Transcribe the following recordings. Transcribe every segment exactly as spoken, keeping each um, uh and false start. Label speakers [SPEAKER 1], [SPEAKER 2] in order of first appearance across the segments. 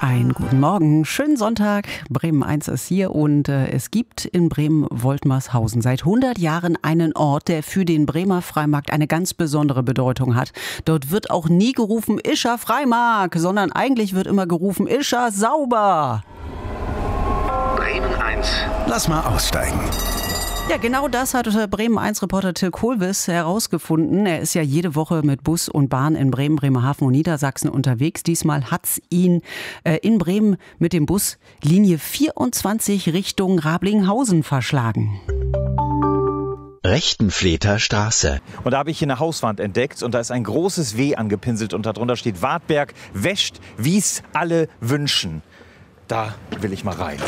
[SPEAKER 1] Einen guten Morgen, schönen Sonntag. Bremen eins ist hier und äh, es gibt in Bremen-Woltmershausen seit hundert Jahren einen Ort, der für den Bremer Freimarkt eine ganz besondere Bedeutung hat. Dort wird auch nie gerufen, Ischer Freimarkt, sondern eigentlich wird immer gerufen, Ischer sauber.
[SPEAKER 2] Bremen eins.
[SPEAKER 3] Lass mal aussteigen.
[SPEAKER 1] Ja, genau das hat Bremen eins Reporter Till Kohlwiss herausgefunden. Er ist ja jede Woche mit Bus und Bahn in Bremen, Bremerhaven und Niedersachsen unterwegs. Diesmal hat's ihn äh, in Bremen mit dem Bus Linie vierundzwanzig Richtung Rablinghausen verschlagen.
[SPEAKER 4] Rechtenfleter Straße.
[SPEAKER 5] Und da habe ich hier eine Hauswand entdeckt und da ist ein großes W angepinselt und darunter steht: Wartberg wäscht, wie's alle wünschen. Da will ich mal rein.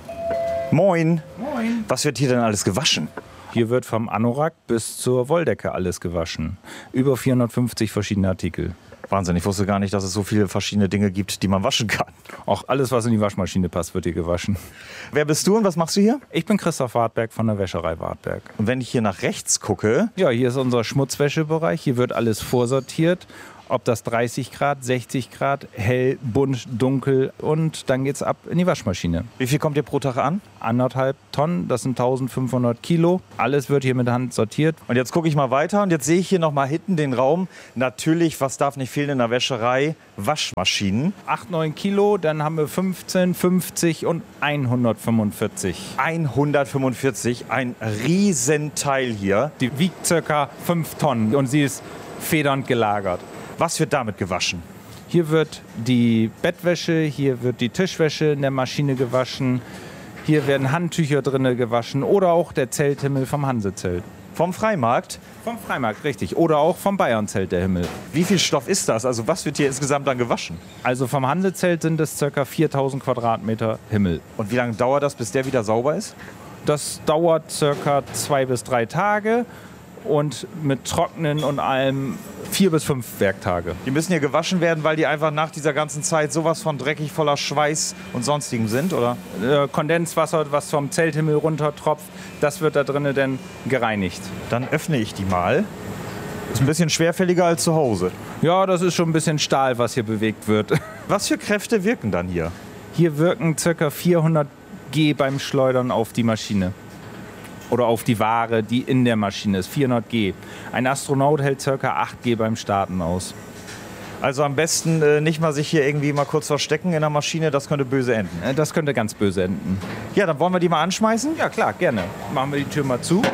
[SPEAKER 5] Moin. Moin. Was wird hier denn alles gewaschen?
[SPEAKER 6] Hier wird vom Anorak bis zur Wolldecke alles gewaschen. Über vierhundertfünfzig verschiedene Artikel.
[SPEAKER 5] Wahnsinn, ich wusste gar nicht, dass es so viele verschiedene Dinge gibt, die man waschen kann.
[SPEAKER 6] Auch alles, was in die Waschmaschine passt, wird hier gewaschen.
[SPEAKER 5] Wer bist du und was machst du hier?
[SPEAKER 6] Ich bin Christoph Wartberg von der Wäscherei Wartberg.
[SPEAKER 5] Und wenn ich hier nach rechts gucke...
[SPEAKER 6] Ja, hier ist unser Schmutzwäschebereich. Hier wird alles vorsortiert. Ob das dreißig Grad, sechzig Grad, hell, bunt, dunkel, und dann geht's ab in die Waschmaschine.
[SPEAKER 5] Wie viel kommt ihr pro Tag an?
[SPEAKER 6] Anderthalb Tonnen, das sind eintausendfünfhundert Kilo. Alles wird hier mit Hand sortiert.
[SPEAKER 5] Und jetzt gucke ich mal weiter und jetzt sehe ich hier noch mal hinten den Raum. Natürlich, was darf nicht fehlen in der Wäscherei? Waschmaschinen.
[SPEAKER 6] acht, neun Kilo, dann haben wir fünfzehn, fünfzig und hundertfünfundvierzig.
[SPEAKER 5] hundertfünfundvierzig, ein Riesenteil hier.
[SPEAKER 6] Die wiegt circa fünf Tonnen und sie ist federnd gelagert.
[SPEAKER 5] Was wird damit gewaschen?
[SPEAKER 6] Hier wird die Bettwäsche, hier wird die Tischwäsche in der Maschine gewaschen. Hier werden Handtücher drinne gewaschen oder auch der Zelthimmel vom Hansezelt.
[SPEAKER 5] Vom Freimarkt?
[SPEAKER 6] Vom Freimarkt, richtig. Oder auch vom Bayernzelt der Himmel.
[SPEAKER 5] Wie viel Stoff ist das? Also was wird hier insgesamt dann gewaschen?
[SPEAKER 6] Also vom Hansezelt sind es ca. viertausend Quadratmeter Himmel.
[SPEAKER 5] Und wie lange dauert das, bis der wieder sauber ist?
[SPEAKER 6] Das dauert ca. zwei bis drei Tage. Und mit Trocknen und allem vier bis fünf Werktage.
[SPEAKER 5] Die müssen hier gewaschen werden, weil die einfach nach dieser ganzen Zeit sowas von dreckig, voller Schweiß und sonstigem sind, oder?
[SPEAKER 6] Äh, Kondenswasser, was vom Zelthimmel runtertropft, das wird da drinnen dann gereinigt.
[SPEAKER 5] Dann öffne ich die mal. Ist ein bisschen schwerfälliger als zu Hause.
[SPEAKER 6] Ja, das ist schon ein bisschen Stahl, was hier bewegt wird.
[SPEAKER 5] Was für Kräfte wirken dann hier?
[SPEAKER 6] Hier wirken ca. vierhundert G beim Schleudern auf die Maschine. Oder auf die Ware, die in der Maschine ist, vierhundert G. Ein Astronaut hält ca. acht G beim Starten aus.
[SPEAKER 5] Also am besten äh, nicht mal sich hier irgendwie mal kurz verstecken in der Maschine, das könnte böse enden.
[SPEAKER 6] Äh, das könnte ganz böse enden.
[SPEAKER 5] Ja, dann wollen wir die mal anschmeißen?
[SPEAKER 6] Ja klar, gerne. Machen wir die Tür mal zu.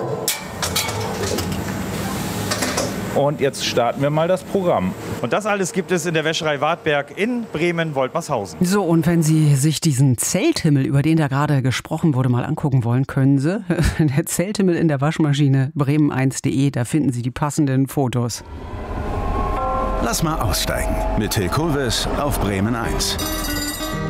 [SPEAKER 6] Und jetzt starten wir mal das Programm.
[SPEAKER 5] Und das alles gibt es in der Wäscherei Wartberg in Bremen-Woltmershausen.
[SPEAKER 1] So, und wenn Sie sich diesen Zelthimmel, über den da gerade gesprochen wurde, mal angucken wollen, können Sie. Der Zelthimmel in der Waschmaschine, bremen eins punkt de, da finden Sie die passenden Fotos.
[SPEAKER 3] Lass mal aussteigen mit Till Kohlwiss auf Bremen eins.